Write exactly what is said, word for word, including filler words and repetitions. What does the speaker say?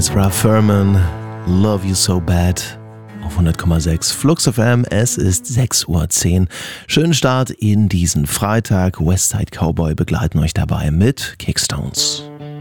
Ezra Furman, Love You So Bad auf hundert Komma sechs Flux F M. Es ist sechs Uhr zehn. Schönen Start in diesen Freitag. Westside Cowboy begleiten euch dabei mit Kickstones.